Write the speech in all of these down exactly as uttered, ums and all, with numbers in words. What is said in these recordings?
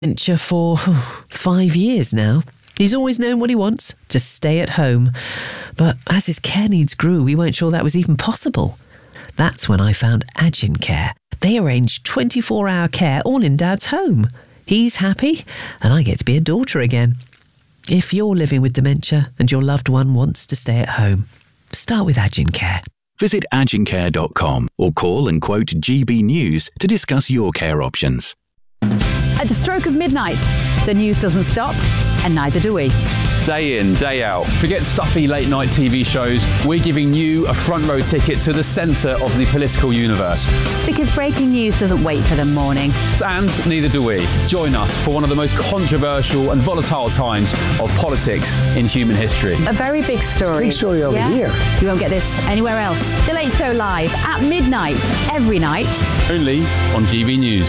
dementia for oh, five years now. He's always known what he wants, to stay at home. But as his care needs grew, we weren't sure that was even possible. That's when I found Agin Care. They arrange twenty-four hour care all in Dad's home. He's happy, and I get to be a daughter again. If you're living with dementia and your loved one wants to stay at home, start with Agin Care. Visit agin care dot com or call and quote G B News to discuss your care options. At the stroke of midnight, the news doesn't stop, and neither do we. Day in, day out. Forget stuffy late night T V shows. We're giving you a front row ticket to the centre of the political universe. Because breaking news doesn't wait for the morning. And neither do we. Join us for one of the most controversial and volatile times of politics in human history. A very big story. Big story over yeah? here. You won't get this anywhere else. The Late Show live at midnight, every night. Only on G B News.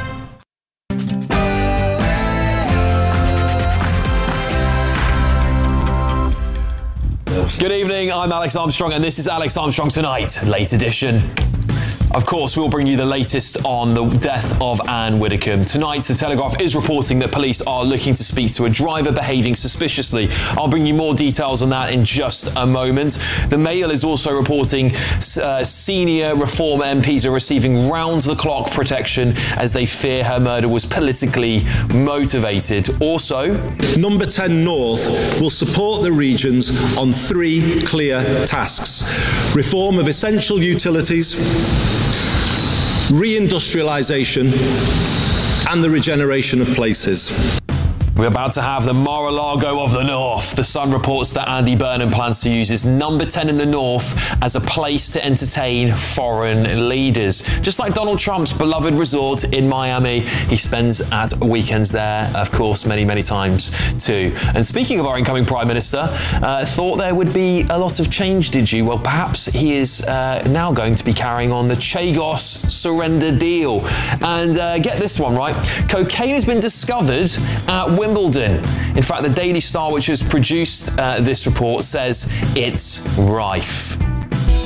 Good evening, I'm Alex Armstrong and this is Alex Armstrong Tonight, late edition. Of course, we'll bring you the latest on the death of Anne Widdecombe. Tonight, The Telegraph is reporting that police are looking to speak to a driver behaving suspiciously. I'll bring you more details on that in just a moment. The Mail is also reporting uh, senior Reform M Ps are receiving round-the-clock protection as they fear her murder was politically motivated. Also, Number ten North will support the regions on three clear tasks: reform of essential utilities, reindustrialisation and the regeneration of places. We're about to have the Mar-a-Lago of the North. The Sun reports that Andy Burnham plans to use his number ten in the North as a place to entertain foreign leaders. Just like Donald Trump's beloved resort in Miami, he spends at weekends there, of course, many, many times too. And speaking of our incoming Prime Minister, uh, thought there would be a lot of change, did you? Well, perhaps he is uh, now going to be carrying on the Chagos surrender deal. And uh, get this one, right? Cocaine has been discovered at Wimbledon. In fact, the Daily Star, which has produced uh, this report, says it's rife.